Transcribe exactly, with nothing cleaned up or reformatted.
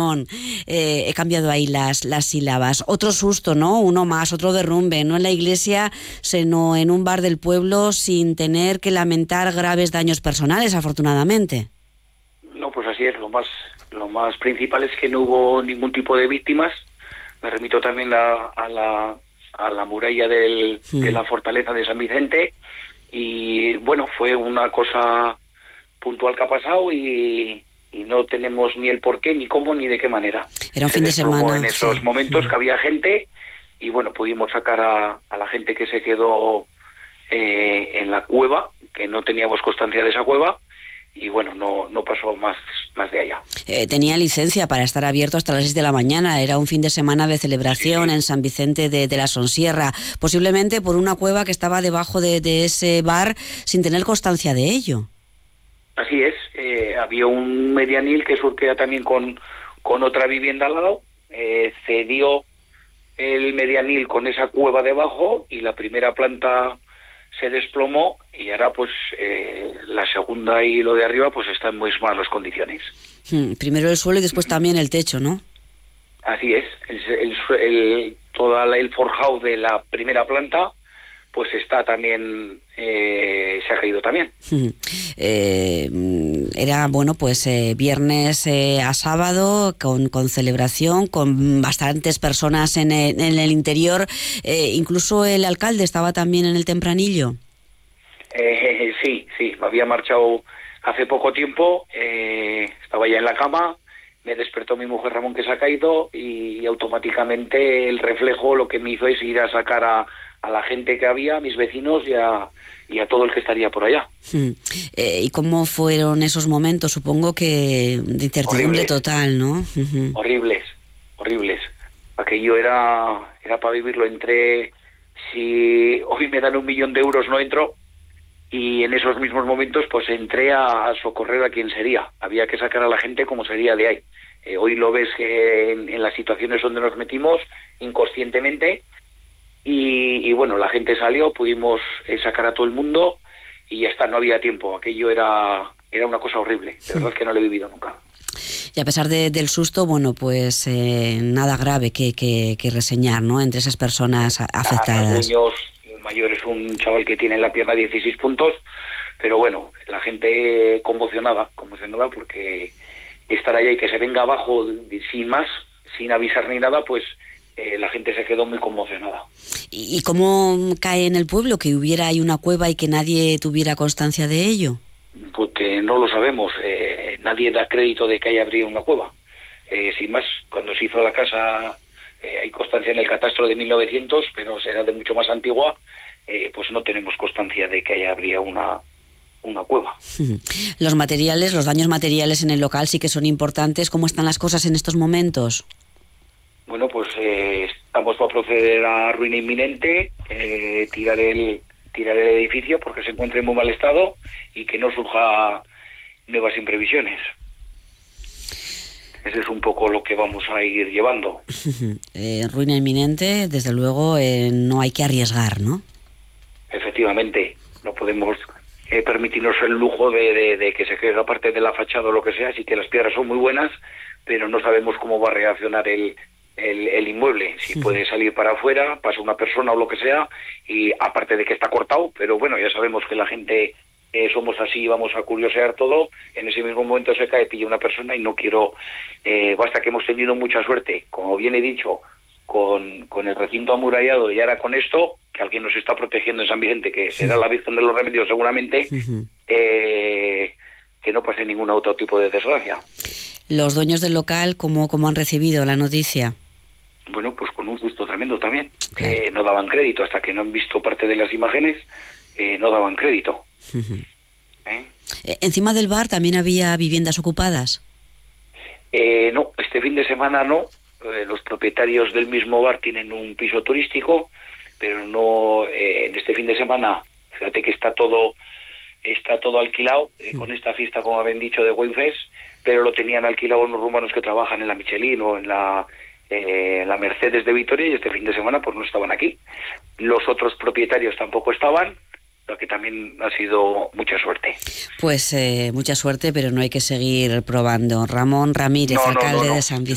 Ramón. Eh, he cambiado ahí las, las sílabas. Otro susto, ¿no? Uno más, otro derrumbe, no en la iglesia, sino en un bar del pueblo, sin tener que lamentar graves daños personales, afortunadamente. No, pues así es. Lo más, lo más principal es que no hubo ningún tipo de víctimas. Me remito también a, a, la, a la muralla del, sí. de la fortaleza de San Vicente. Y bueno, fue una cosa puntual que ha pasado y, y no tenemos ni el por qué, ni cómo, ni de qué manera. Era un fin de semana. En esos sí. momentos que había gente y bueno, pudimos sacar a, a la gente que se quedó eh, en la cueva, que no teníamos constancia de esa cueva. Y bueno, no no pasó más más de allá. Eh, tenía licencia para estar abierto hasta las seis de la mañana. Era un fin de semana de celebración sí, sí. en San Vicente de, de la Sonsierra. Posiblemente por una cueva que estaba debajo de, de ese bar sin tener constancia de ello. Así es. Eh, había un medianil que surquea también con, con otra vivienda al lado. Eh, cedió el medianil con esa cueva debajo y la primera planta se desplomó y ahora pues eh, la segunda y lo de arriba pues está en muy malas condiciones. Hmm, primero el suelo y después también el techo, ¿no? Así es, el, el, el, todo el forjado de la primera planta pues está también, eh, se ha caído también. Hmm. Eh, era, bueno, pues eh, viernes eh, a sábado con, con celebración, con bastantes personas en el, en el interior, eh, incluso el alcalde estaba también en el tempranillo. Eh, sí, sí, me había marchado hace poco tiempo, eh, estaba ya en la cama, me despertó mi mujer Ramón que se ha caído y, y automáticamente el reflejo lo que me hizo es ir a sacar a a la gente que había, a mis vecinos y a, y a todo el que estaría por allá. Hmm. Eh, ¿Y cómo fueron esos momentos? Supongo que de incertidumbre horribles. Total, ¿no? Uh-huh. Horribles, horribles. Aquello era, era para vivirlo. Entré, si hoy me dan un millón de euros no entro, y en esos mismos momentos pues entré a, a socorrer a quien sería. Había que sacar a la gente como sería de ahí. Eh, hoy lo ves que en, en las situaciones donde nos metimos inconscientemente. Y, y bueno, la gente salió, pudimos eh, sacar a todo el mundo y ya está, no había tiempo. Aquello era era una cosa horrible, de verdad que no lo he vivido nunca. Y a pesar de, del susto, bueno, pues eh, nada grave que, que, que reseñar, ¿no?, entre esas personas afectadas. Los niños mayores, un chaval que tiene en la pierna dieciséis puntos, pero bueno, la gente conmocionada, conmocionada porque estar allá y que se venga abajo sin más, sin avisar ni nada, pues Eh, la gente se quedó muy conmocionada. ¿Y, ¿Y cómo cae en el pueblo que hubiera ahí una cueva y que nadie tuviera constancia de ello? Porque no lo sabemos. Eh, nadie da crédito de que haya habido una cueva. Eh, sin más, cuando se hizo la casa, eh, hay constancia en el catastro de mil novecientos, pero será de mucho más antigua, eh, pues no tenemos constancia de que haya habría una una cueva. Los materiales, los daños materiales en el local sí que son importantes. ¿Cómo están las cosas en estos momentos? Bueno, pues eh, estamos para proceder a ruina inminente, eh, tirar el tirar el edificio porque se encuentra en muy mal estado y que no surja nuevas imprevisiones. Ese es un poco lo que vamos a ir llevando. eh, ruina inminente, desde luego, eh, no hay que arriesgar, ¿no? Efectivamente, no podemos eh, permitirnos el lujo de, de, de que se caiga parte de la fachada o lo que sea, así que las piedras son muy buenas, pero no sabemos cómo va a reaccionar el El, el inmueble, si sí. puede salir para afuera, pasa una persona o lo que sea, y aparte de que está cortado, pero bueno, ya sabemos que la gente eh, somos así, vamos a curiosear todo, en ese mismo momento se cae, pilla una persona y no quiero, eh, basta que hemos tenido mucha suerte, como bien he dicho, con, con el recinto amurallado y ahora con esto, que alguien nos está protegiendo en San Vicente, que será la Virgen de los Remedios seguramente, uh-huh. eh, que no pase ningún otro tipo de desgracia. Los dueños del local, ¿cómo, cómo han recibido la noticia? Bueno, pues con un susto tremendo también. Claro. Eh, no daban crédito, hasta que no han visto parte de las imágenes, eh, no daban crédito. Uh-huh. ¿Eh? ¿Encima del bar también había viviendas ocupadas? Eh, no, este fin de semana no. Eh, los propietarios del mismo bar tienen un piso turístico, pero no, eh, en este fin de semana, fíjate que está todo está todo alquilado, eh, uh-huh. con esta fiesta, como habían dicho, de Wayfest, pero lo tenían alquilado unos rumanos que trabajan en la Michelin o en la Eh, la Mercedes de Vitoria, y este fin de semana pues no estaban aquí. Los otros propietarios tampoco estaban, lo que también ha sido mucha suerte. Pues eh, mucha suerte, pero no hay que seguir probando. Ramón Ramírez, no, no, alcalde no, no. de San Vicente.